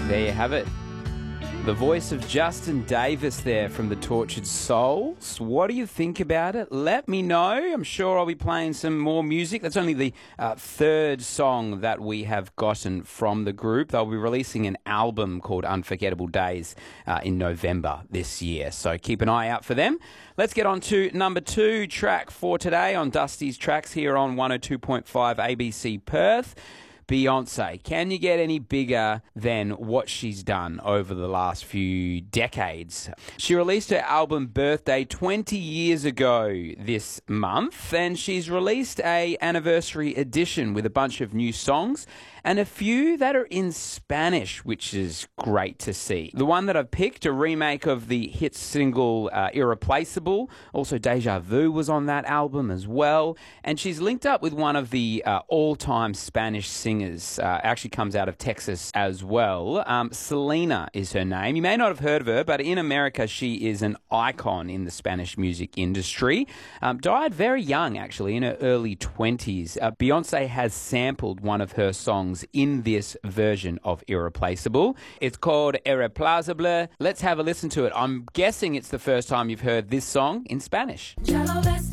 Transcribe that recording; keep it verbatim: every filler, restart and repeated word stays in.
There you have it. The voice of Justin Davis there from the Tortured Souls. What do you think about it? Let me know. I'm sure I'll be playing some more music. That's only the uh, third song that we have gotten from the group. They'll be releasing an album called Unforgettable Days uh, in November this year. So keep an eye out for them. Let's get on to number two track for today on Dusty's Tracks here on one oh two point five A B C Perth. Beyonce. Can you get any bigger than what she's done over the last few decades? She released her album Birthday twenty years ago this month, and she's released a anniversary edition with a bunch of new songs and a few that are in Spanish, which is great to see. The one that I've picked, a remake of the hit single uh, Irreplaceable. Also, Deja Vu was on that album as well. And she's linked up with one of the uh, all-time Spanish singers. Uh, actually comes out of Texas as well. Um, Selena is her name. You may not have heard of her, but in America, she is an icon in the Spanish music industry. Um, died very young, actually, in her early twenties. Uh, Beyonce has sampled one of her songs in this version of Irreplaceable. It's called Irreplaceable. Let's have a listen to it. I'm guessing it's the first time you've heard this song in Spanish.